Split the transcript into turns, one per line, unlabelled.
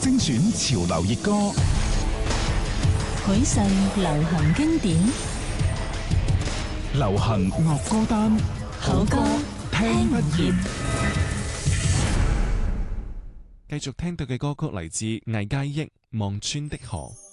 精選潮流熱歌，
許世流行經典，
流行樂歌單，
好歌聽不厭。
繼續聽到嘅歌曲嚟自魏佳益《望穿的河》。